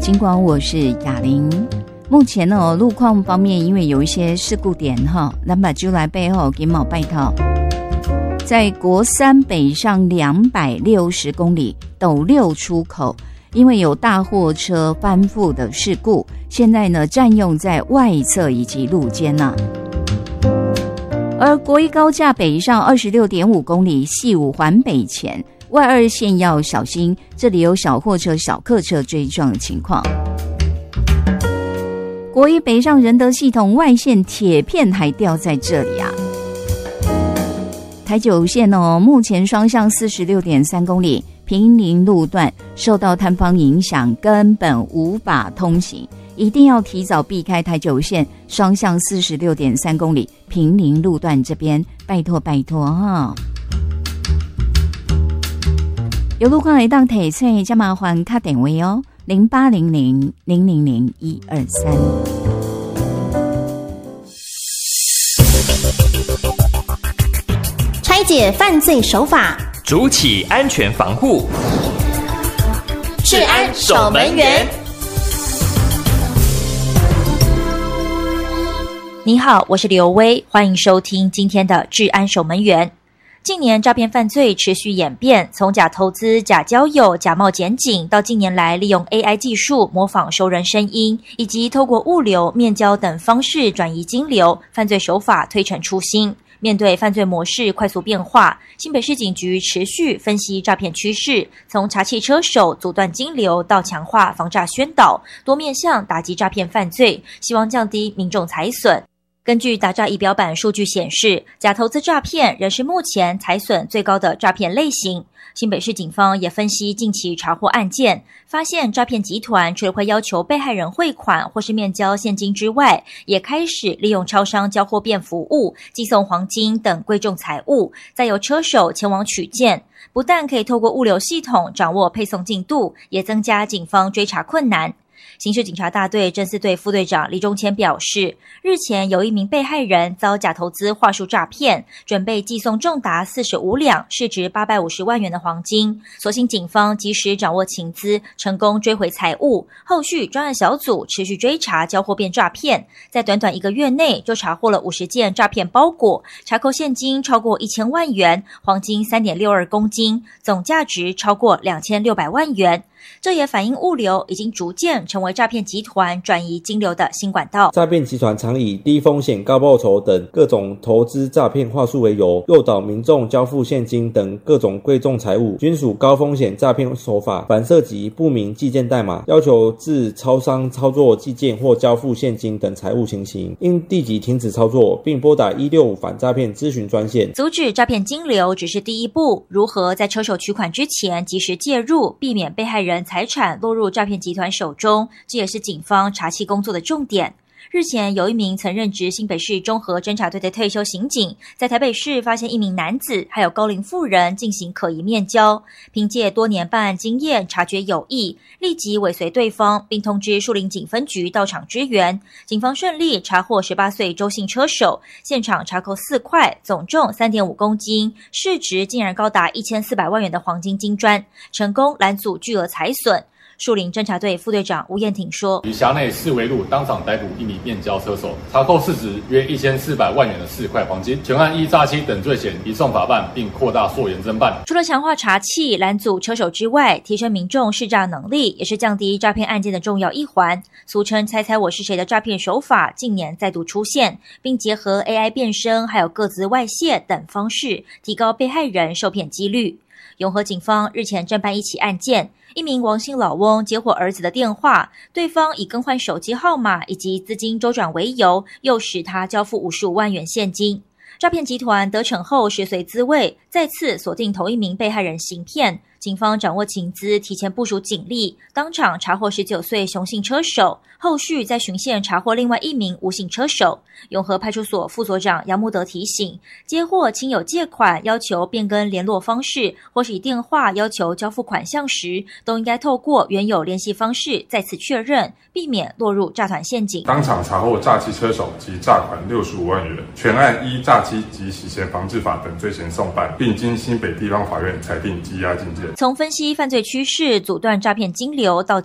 金广，我是雅玲。目前路况方面，因为有一些事故点咱把就来背后给毛拜套。在国三北上260公里斗六出口，因为有大货车翻覆的事故，现在呢占用在外侧以及路肩而国一高架北上26.5公里细五环北前，外二线要小心，这里有小货车、小客车追撞的情况。国一北上仁德系统外线铁片还掉在这里台九线目前双向46.3公里平林路段受到塌方影响，根本无法通行，一定要提早避开台九线双向46.3公里平林路段这边，拜托拜托有路况来当提醒，加麻烦打电话0800-000-123。 拆解犯罪手法， 筑起安全防护， 治安守门员。 你好，我是刘薇，欢迎收听今天的治安守门员。近年诈骗犯罪持续演变，从假投资、假交友、假冒检警，到近年来利用 AI 技术模仿熟人声音，以及透过物流、面交等方式转移金流，犯罪手法推陈出新。面对犯罪模式快速变化，新北市警局持续分析诈骗趋势，从查缉车手、阻断金流到强化防诈宣导，多面向打击诈骗犯罪，希望降低民众财损。根据打诈仪表板数据显示，假投资诈骗仍是目前财损最高的诈骗类型。新北市警方也分析近期查获案件，发现诈骗集团除了会要求被害人汇款或是面交现金之外，也开始利用超商交货便服务寄送黄金等贵重财物，再由车手前往取件。不但可以透过物流系统掌握配送进度，也增加警方追查困难。刑事警察大队侦四队副队长李忠谦表示，日前有一名被害人遭假投资话术诈骗，准备寄送重达45两、市值850万元的黄金，所幸警方及时掌握情资，成功追回财物。后续专案小组持续追查交货变诈骗，在短短1个月内就查获了50件诈骗包裹，查扣现金超过1000万元，黄金3.62公斤，总价值超过2600万元。这也反映物流已经逐渐成为诈骗集团转移金流的新管道。 诈骗集团常以低风险高报酬等各种投资诈骗话术为由，诱导民众交付现金等各种贵重财物，均属高风险诈骗手法。反涉及不明寄件代码，要求至超商操作寄件或交付现金等财物情形，应立即停止操作，并拨打165反诈骗咨询专线。 阻止诈骗金流只是第一步，如何在车手取款之前及时介入，避免被害人财产落入诈骗集团手中，这也是警方查缉工作的重点。日前有一名曾任职新北市中和侦查队的退休刑警，在台北市发现一名男子还有高龄妇人进行可疑面交，凭借多年办案经验察觉有异，立即尾随对方，并通知树林警分局到场支援。警方顺利查获18岁周姓车手，现场查扣4块，总重3.5公斤，市值竟然高达1400万元的黄金金砖，成功拦阻巨额财损。树林侦查队副队长吴彦挺说， 于辖内四维路当场逮捕一名面交车手，查扣市值约1400万元的4块黄金，全案依诈欺等罪嫌移送法办，并扩大溯源侦办。 除了强化查缉拦阻车手之外，提升民众识诈能力也是降低诈骗案件的重要一环。俗称猜猜我是谁的诈骗手法近年再度出现，并结合 AI 变声还有个资外泄等方式，提高被害人受骗几率。永和警方日前侦办一起案件，一名王姓老翁接获儿子的电话，对方以更换手机号码以及资金周转为由，诱使他交付55万元现金。诈骗集团得逞后食髓知味，再次锁定同一名被害人行骗。警方掌握情资，提前部署警力，当场查获19岁熊姓车手，后续在巡线查获另外一名吴姓车手。永和派出所副所长杨木德提醒，接获亲友借款要求变更联络方式，或是以电话要求交付款项时，都应该透过原有联系方式再次确认，避免落入诈团陷阱。 当场查获诈欺车手及诈款65万元，全案依诈欺及洗钱防治法等罪嫌送办，并经新北地方法院裁定羁押禁见。 从分析犯罪趋势、阻断诈骗金流到